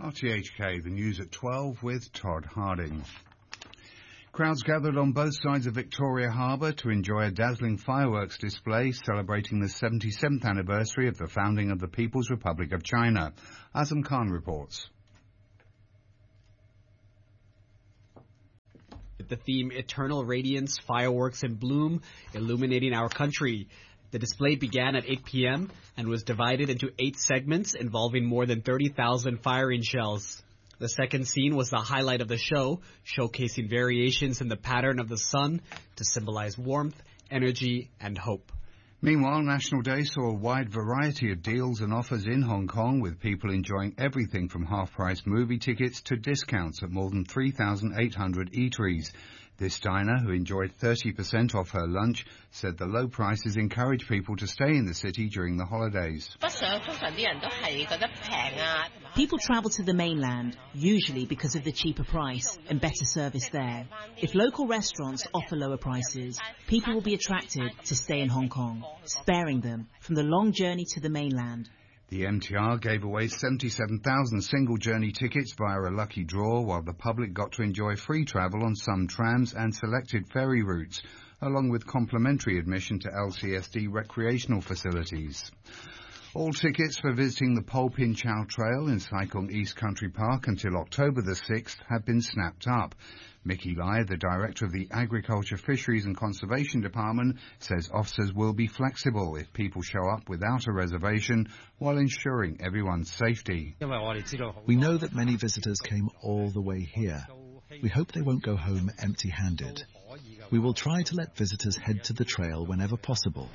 RTHK, the news at 12 with Todd Harding. Crowds gathered on both sides of Victoria Harbour to enjoy a dazzling fireworks display celebrating the 77th anniversary of the founding of the People's Republic of China. Azam Khan reports. With the theme Eternal Radiance, Fireworks and Bloom, illuminating our country. The display began at 8 p.m. and was divided into 8 segments involving more than 30,000 firing shells. The second scene was the highlight of the show, showcasing variations in the pattern of the sun to symbolize warmth, energy, and hope. Meanwhile, National Day saw a wide variety of deals and offers in Hong Kong, with people enjoying everything from half-price movie tickets to discounts at more than 3,800 eateries. This diner, who enjoyed 30% off her lunch, said the low prices encourage people to stay in the city during the holidays. People travel to the mainland, usually because of the cheaper price and better service there. If local restaurants offer lower prices, people will be attracted to stay in Hong Kong, sparing them from the long journey to the mainland. The MTR gave away 77,000 single-journey tickets via a lucky draw, while the public got to enjoy free travel on some trams and selected ferry routes, along with complimentary admission to LCSD recreational facilities. All tickets for visiting the Po Pin Chau Trail in Sai Kung East Country Park until October the 6th have been snapped up. Mickey Lai, the director of the Agriculture, Fisheries and Conservation Department, says officers will be flexible if people show up without a reservation while ensuring everyone's safety. We know that many visitors came all the way here. We hope they won't go home empty-handed. We will try to let visitors head to the trail whenever possible.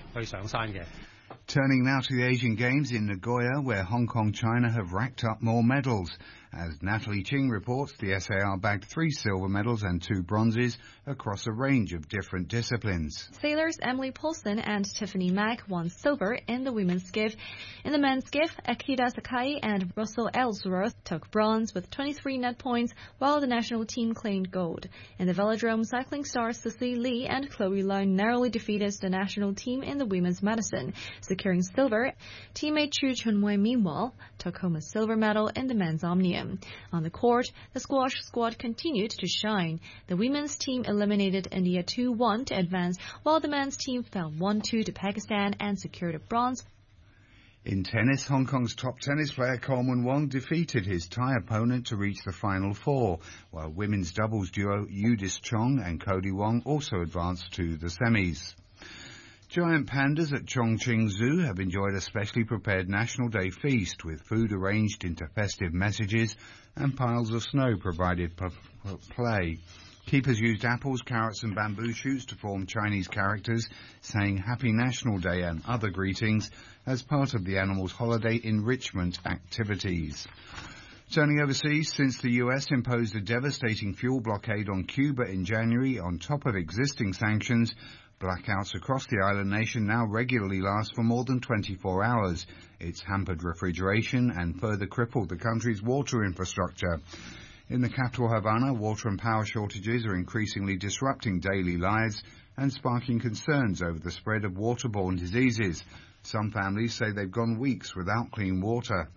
Turning now to the Asian Games in Nagoya, where Hong Kong, China have racked up more medals. As Natalie Ching reports, the SAR bagged 3 silver medals and 2 bronzes across a range of different disciplines. Sailors Emily Paulson and Tiffany Mack won silver in the women's skiff. In the men's skiff, Akira Sakai and Russell Ellsworth took bronze with 23 net points, while the national team claimed gold. In the velodrome, cycling stars Cecily Lee and Chloe Leung narrowly defeated the national team in the women's medicine, securing silver. Teammate Chu Chunwei, meanwhile, took home a silver medal in the men's omnium. On the court, the squash squad continued to shine. The women's team eliminated India 2-1 to advance, while the men's team fell 1-2 to Pakistan and secured a bronze. In tennis, Hong Kong's top tennis player Coleman Wong defeated his Thai opponent to reach the Final Four, while women's doubles duo Eudis Chong and Cody Wong also advanced to the semis. Giant pandas at Chongqing Zoo have enjoyed a specially prepared National Day feast with food arranged into festive messages and piles of snow provided for play. Keepers used apples, carrots and bamboo shoots to form Chinese characters, saying Happy National Day and other greetings as part of the animals' holiday enrichment activities. Turning overseas, since the US imposed a devastating fuel blockade on Cuba in January on top of existing sanctions, blackouts across the island nation now regularly last for more than 24 hours. It's hampered refrigeration and further crippled the country's water infrastructure. In the capital Havana, water and power shortages are increasingly disrupting daily lives and sparking concerns over the spread of waterborne diseases. Some families say they've gone weeks without clean water.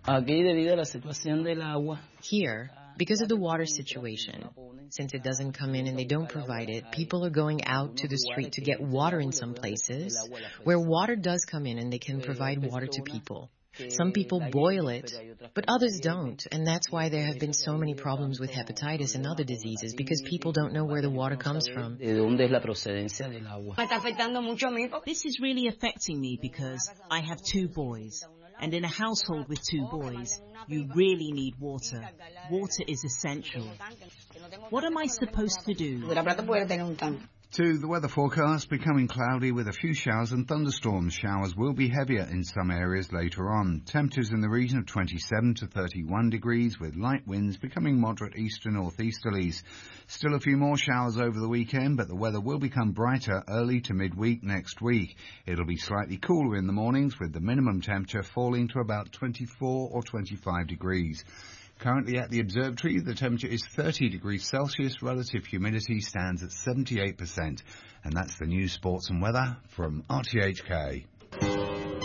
Here, because of the water situation, since it doesn't come in and they don't provide it, people are going out to the street to get water in some places where water does come in and they can provide water to people. Some people boil it, but others don't, and that's why there have been so many problems with hepatitis and other diseases, because people don't know where the water comes from. This is really affecting me because I have 2 boys, and in a household with 2 boys, you really need water. Water is essential. What am I supposed to do? To the weather forecast, becoming cloudy with a few showers and thunderstorms. Showers will be heavier in some areas later on. Temperatures in the region of 27 to 31 degrees with light winds becoming moderate east to northeasterlies. Still a few more showers over the weekend, but the weather will become brighter early to midweek next week. It'll be slightly cooler in the mornings with the minimum temperature falling to about 24 or 25 degrees. Currently at the observatory, the temperature is 30 degrees Celsius. Relative humidity stands at 78%. And that's the news, sports and weather from RTHK.